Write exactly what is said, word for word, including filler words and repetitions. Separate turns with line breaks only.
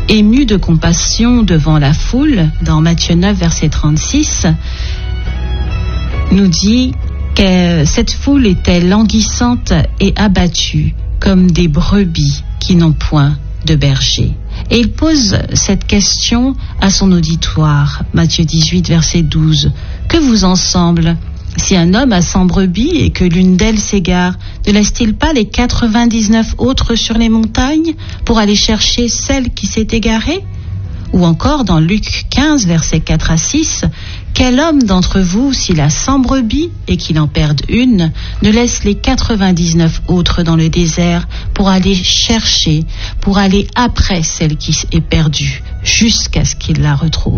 ému de compassion devant la foule, dans Matthieu neuf, verset trente-six, nous dit que cette foule était languissante et abattue, comme des brebis qui n'ont point de berger. Et il pose cette question à son auditoire, Matthieu dix-huit, verset douze. Que vous en semble ? Si un homme a cent brebis et que l'une d'elles s'égare, ne laisse-t-il pas les quatre-vingt-dix-neuf autres sur les montagnes pour aller chercher celle qui s'est égarée ? Ou encore dans Luc quinze, versets quatre à six, quel homme d'entre vous, s'il a cent brebis et qu'il en perde une, ne laisse les quatre-vingt-dix-neuf autres dans le désert pour aller chercher, pour aller après celle qui est perdue, jusqu'à ce qu'il la retrouve ?